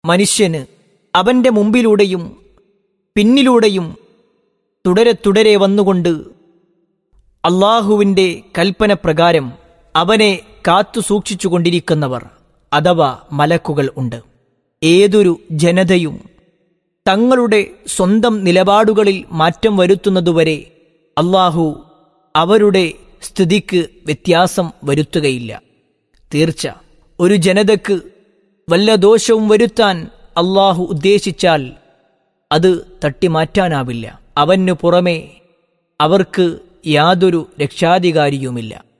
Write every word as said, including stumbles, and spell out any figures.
മനുഷ്യന് അവന്റെ മുമ്പിലൂടെയും പിന്നിലൂടെയും തുടരെ തുടരെ വന്നുകൊണ്ട് അള്ളാഹുവിൻ്റെ കൽപ്പന പ്രകാരം അവനെ കാത്തു സൂക്ഷിച്ചുകൊണ്ടിരിക്കുന്നവർ അഥവാ മലക്കുകൾ ഉണ്ട്. ഏതൊരു ജനതയും തങ്ങളുടെ സ്വന്തം നിലപാടുകളിൽ മാറ്റം വരുത്തുന്നതുവരെ അള്ളാഹു അവരുടെ സ്ഥിതിക്ക് വ്യത്യാസം വരുത്തുകയില്ല. തീർച്ച, ഒരു ജനതക്ക് വല്ല ദോഷവും വരുത്താൻ അള്ളാഹു ഉദ്ദേശിച്ചാൽ അത് തട്ടിമാറ്റാനാവില്ല. അവനു പുറമെ അവർക്ക് യാതൊരു രക്ഷാധികാരിയുമില്ല.